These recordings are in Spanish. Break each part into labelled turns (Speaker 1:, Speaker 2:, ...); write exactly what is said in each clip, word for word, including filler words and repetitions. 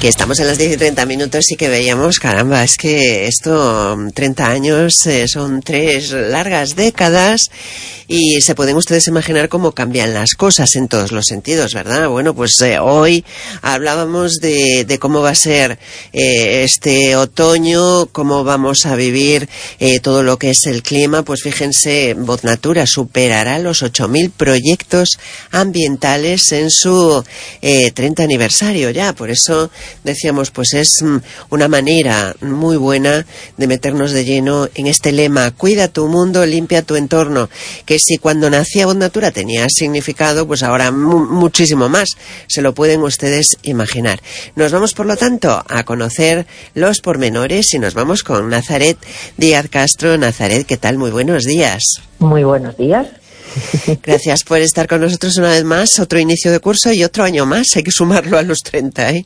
Speaker 1: Que estamos en las diez y treinta minutos y que veíamos, caramba, es que esto, treinta años, eh, son tres largas décadas y se pueden ustedes imaginar cómo cambian las cosas en todos los sentidos, ¿verdad? Bueno, pues eh, hoy hablábamos de, de cómo va a ser eh, este otoño, cómo vamos a vivir eh, todo lo que es el clima. Pues fíjense, Voz Natura superará los ocho mil proyectos ambientales en su eh, treinta aniversario ya, por eso decíamos, pues es una manera muy buena de meternos de lleno en este lema: cuida tu mundo, limpia tu entorno, que si cuando nacía Voz Natura tenía significado, pues ahora mu muchísimo más, se lo pueden ustedes imaginar. Nos vamos, por lo tanto, a conocer los pormenores y nos vamos con Nazaret Díaz Castro. Nazaret, ¿qué tal? Muy buenos días.
Speaker 2: Muy buenos días.
Speaker 1: Gracias por estar con nosotros una vez más, otro inicio de curso y otro año más, hay que sumarlo a los treinta, ¿eh?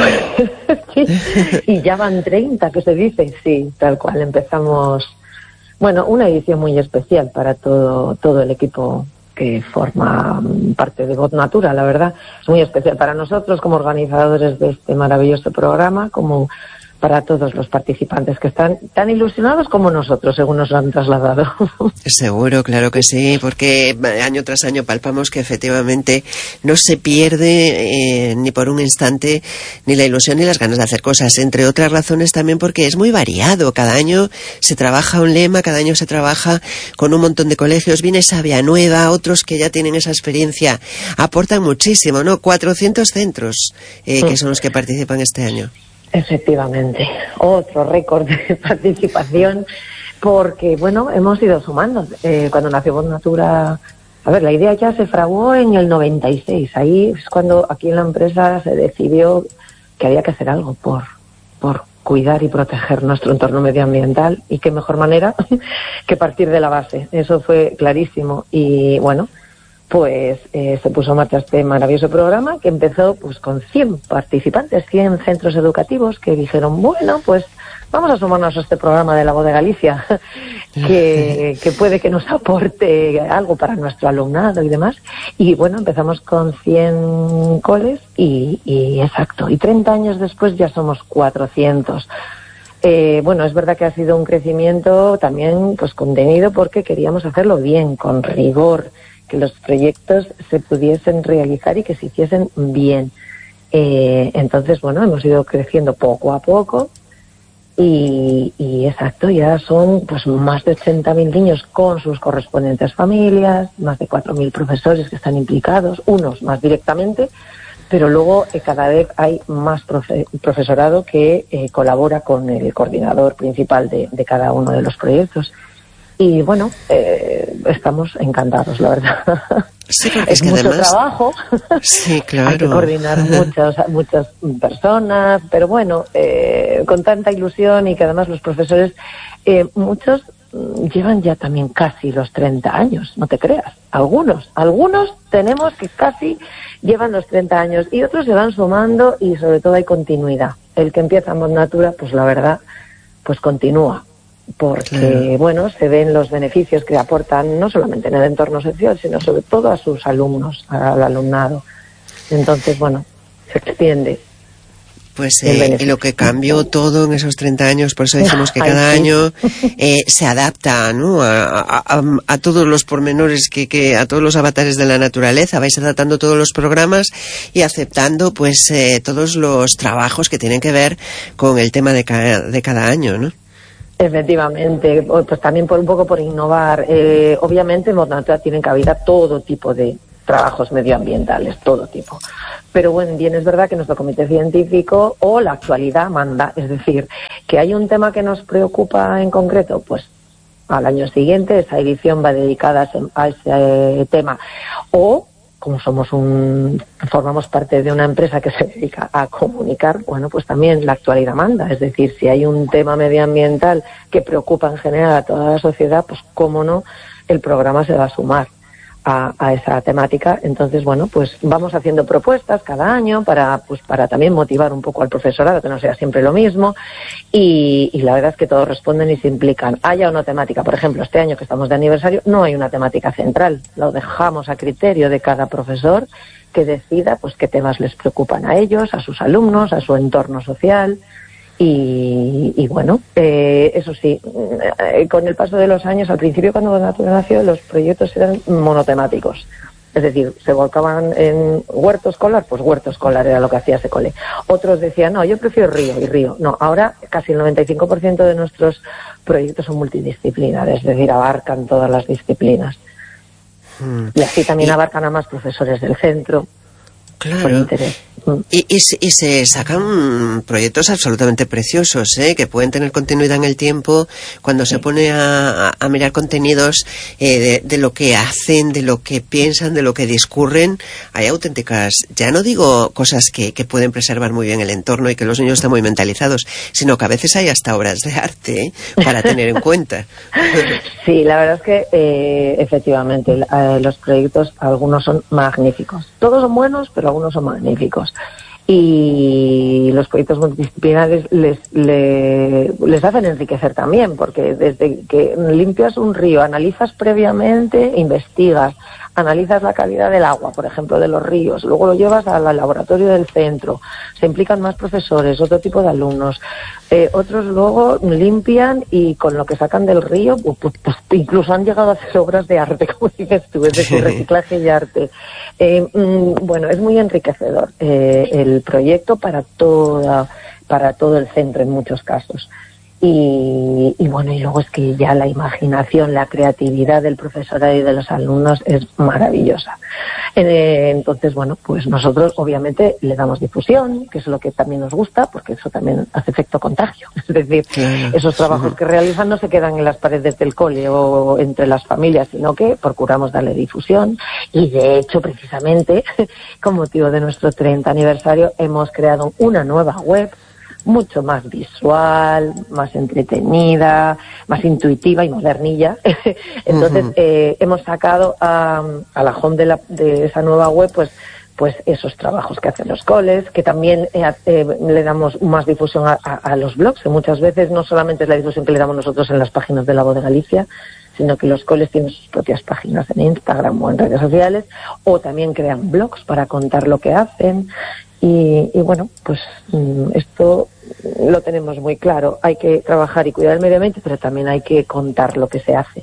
Speaker 2: Sí, y ya van treinta, que se dice, sí, tal cual, empezamos, bueno, una edición muy especial para todo, todo el equipo que forma parte de Voz Natura, la verdad, es muy especial para nosotros como organizadores de este maravilloso programa, como para todos los participantes que están tan ilusionados como nosotros, según nos lo han trasladado.
Speaker 1: Seguro, claro que sí, porque año tras año palpamos que efectivamente no se pierde eh, ni por un instante ni la ilusión ni las ganas de hacer cosas, entre otras razones también porque es muy variado. Cada año se trabaja un lema, cada año se trabaja con un montón de colegios, viene Sabia Nueva, otros que ya tienen esa experiencia aportan muchísimo, ¿no? cuatrocientos centros eh, que son los que participan este año.
Speaker 2: Efectivamente, otro récord de participación, porque, bueno, hemos ido sumando. Eh, cuando nació Voz Natura, a ver, la idea ya se fraguó en el noventa y seis, ahí es cuando aquí en la empresa se decidió que había que hacer algo por, por cuidar y proteger nuestro entorno medioambiental, y qué mejor manera que partir de la base. Eso fue clarísimo y, bueno, pues eh, se puso en marcha este maravilloso programa que empezó pues con cien participantes, cien centros educativos que dijeron, bueno, pues vamos a sumarnos a este programa de la Voz de Galicia que, que puede que nos aporte algo para nuestro alumnado y demás. Y bueno, empezamos con cien coles y, y exacto, y treinta años después ya somos cuatrocientos. Eh, bueno, es verdad que ha sido un crecimiento también pues contenido porque queríamos hacerlo bien, con rigor, que los proyectos se pudiesen realizar y que se hiciesen bien. Eh, entonces, bueno, hemos ido creciendo poco a poco y, y exacto, ya son pues más de ochenta mil niños con sus correspondientes familias, más de cuatro mil profesores que están implicados, unos más directamente, pero luego eh, cada vez hay más profe profesorado que eh, colabora con el coordinador principal de, de cada uno de los proyectos. Y bueno, eh, estamos encantados, la verdad.
Speaker 1: Sí, porque
Speaker 2: es,
Speaker 1: es que
Speaker 2: mucho
Speaker 1: además...
Speaker 2: trabajo.
Speaker 1: Sí, claro.
Speaker 2: Hay que coordinar muchas, muchas personas, pero bueno, eh, con tanta ilusión y que además los profesores, eh, muchos llevan ya también casi los treinta años, no te creas. Algunos, algunos tenemos que casi llevan los treinta años y otros se van sumando y sobre todo hay continuidad. El que empieza en Voz Natura, pues la verdad, pues continúa. Porque, claro, bueno, se ven los beneficios que aportan no solamente en el entorno social, sino sobre todo a sus alumnos, al alumnado. Entonces, bueno, se extiende.
Speaker 1: Pues eh, y lo que cambió todo en esos treinta años, por eso decimos que cada Ay, sí. año eh, se adapta, ¿no?, a, a, a, a todos los pormenores, que, que a todos los avatares de la naturaleza. Vais adaptando todos los programas y aceptando pues eh, todos los trabajos que tienen que ver con el tema de cada, de cada año, ¿no?
Speaker 2: Efectivamente, pues también por un poco por innovar. Eh, obviamente en Voz Natura tienen cabida todo tipo de trabajos medioambientales, todo tipo. Pero bueno, bien es verdad que nuestro comité científico o la actualidad manda, es decir, que hay un tema que nos preocupa en concreto, pues al año siguiente esa edición va dedicada a ese, a ese tema. O como somos un, formamos parte de una empresa que se dedica a comunicar, bueno, pues también la actualidad manda. Es decir, si hay un tema medioambiental que preocupa en general a toda la sociedad, pues cómo no, el programa se va a sumar a, a esa temática. Entonces, bueno, pues vamos haciendo propuestas cada año para, pues para también motivar un poco al profesorado, que no sea siempre lo mismo. Y, y la verdad es que todos responden y se implican. Haya una temática, por ejemplo, este año que estamos de aniversario, no hay una temática central. Lo dejamos a criterio de cada profesor que decida pues qué temas les preocupan a ellos, a sus alumnos, a su entorno social. Y, y bueno, eh, eso sí, eh, con el paso de los años, al principio cuando Voz Natura nació, los proyectos eran monotemáticos. Es decir, se volcaban en huerto escolar, pues huerto escolar era lo que hacía ese cole. Otros decían, no, yo prefiero río y río. No, ahora casi el noventa y cinco por ciento de nuestros proyectos son multidisciplinares, es decir, abarcan todas las disciplinas. Hmm. Y así también y... abarcan a más profesores del centro.
Speaker 1: Claro. Y, y, y se sacan proyectos absolutamente preciosos, ¿eh? Que pueden tener continuidad en el tiempo. Cuando se pone a, a mirar contenidos eh, de, de lo que hacen, de lo que piensan, de lo que discurren, hay auténticas, ya no digo cosas que, que pueden preservar muy bien el entorno y que los niños están muy mentalizados, sino que a veces hay hasta obras de arte, ¿eh? Para tener en cuenta.
Speaker 2: Sí, la verdad es que eh, efectivamente eh, los proyectos, algunos son magníficos. Todos son buenos, pero algunos son magníficos. Y los proyectos multidisciplinares les, les, les hacen enriquecer también, porque desde que limpias un río, analizas previamente, investigas, analizas la calidad del agua, por ejemplo, de los ríos, luego lo llevas al laboratorio del centro, se implican más profesores, otro tipo de alumnos, eh, otros luego limpian y con lo que sacan del río, pues, pues, pues incluso han llegado a hacer obras de arte, como dices tú, es decir, reciclaje y arte. Eh, mm, bueno, es muy enriquecedor eh, el proyecto para toda, para todo el centro en muchos casos. Y, y bueno, y luego es que ya la imaginación, la creatividad del profesorado y de los alumnos es maravillosa. Eh, entonces, bueno, pues nosotros obviamente le damos difusión, que es lo que también nos gusta, porque eso también hace efecto contagio. Es decir, claro, esos trabajos que realizan no se quedan en las paredes del cole o entre las familias, sino que procuramos darle difusión. Y de hecho, precisamente, con motivo de nuestro treinta aniversario, hemos creado una nueva web mucho más visual, más entretenida, más intuitiva y modernilla. Entonces, uh-huh. eh, hemos sacado a, a la home de, la, de esa nueva web, pues, pues esos trabajos que hacen los coles, que también eh, eh, le damos más difusión a, a, a los blogs, que muchas veces no solamente es la difusión que le damos nosotros en las páginas de La Voz de Galicia, sino que los coles tienen sus propias páginas en Instagram o en redes sociales, o también crean blogs para contar lo que hacen. Y, y bueno, pues esto lo tenemos muy claro. Hay que trabajar y cuidar el medio ambiente, pero también hay que contar lo que se hace.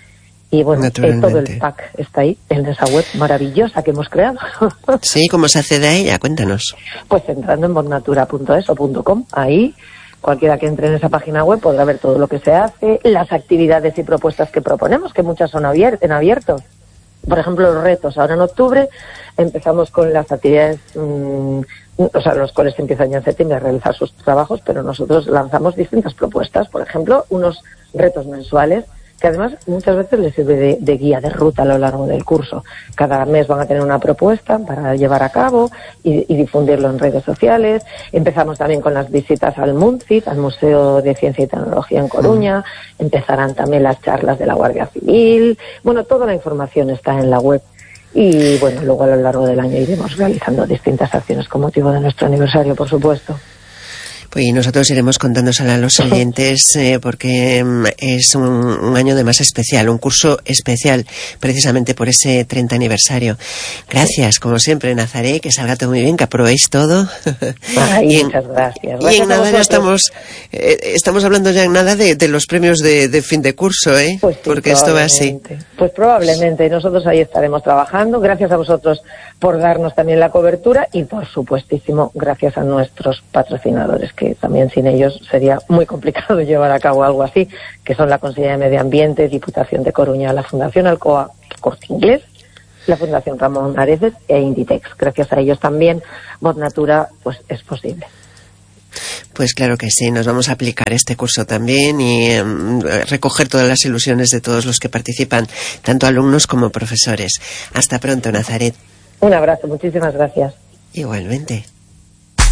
Speaker 2: Y bueno, eh, todo el pack está ahí, en esa web maravillosa que hemos creado.
Speaker 1: Sí, ¿cómo se accede a ella? Cuéntanos.
Speaker 2: Pues entrando en voznatura punto es o punto com, ahí cualquiera que entre en esa página web podrá ver todo lo que se hace, las actividades y propuestas que proponemos, que muchas son abier- en abierto. Por ejemplo, los retos. Ahora en octubre empezamos con las actividades, mmm, o sea, los coles empiezan ya en septiembre a realizar sus trabajos, pero nosotros lanzamos distintas propuestas. Por ejemplo, unos retos mensuales que además muchas veces les sirve de, de guía, de ruta a lo largo del curso. Cada mes van a tener una propuesta para llevar a cabo y, y difundirlo en redes sociales. Empezamos también con las visitas al MUNCIT, al Museo de Ciencia y Tecnología en Coruña. Mm. Empezarán también las charlas de la Guardia Civil. Bueno, toda la información está en la web. Y bueno, luego a lo largo del año iremos realizando distintas acciones con motivo de nuestro aniversario, por supuesto.
Speaker 1: Pues nosotros iremos contándoselo a los oyentes eh, porque es un, un año de más especial, un curso especial precisamente por ese treinta aniversario. Gracias, como siempre, Nazaret, que salga todo muy bien, que aprobéis todo.
Speaker 2: Ay, y en, muchas gracias.
Speaker 1: Y en nada ya estamos, eh, estamos hablando ya en nada de, de los premios de, de fin de curso, ¿eh?
Speaker 2: Pues sí,
Speaker 1: porque esto va así.
Speaker 2: Pues probablemente, nosotros ahí estaremos trabajando. Gracias a vosotros por darnos también la cobertura y, por supuestísimo, gracias a nuestros patrocinadores, que también sin ellos sería muy complicado llevar a cabo algo así, que son la Consellería de Medio Ambiente, Diputación de Coruña, la Fundación Alcoa, Corte Inglés, la Fundación Ramón Areces e Inditex. Gracias a ellos también Voz Natura pues es posible.
Speaker 1: Pues claro que sí, nos vamos a aplicar este curso también y eh, recoger todas las ilusiones de todos los que participan, tanto alumnos como profesores. Hasta pronto, Nazaret.
Speaker 2: Un abrazo, muchísimas gracias.
Speaker 1: Igualmente.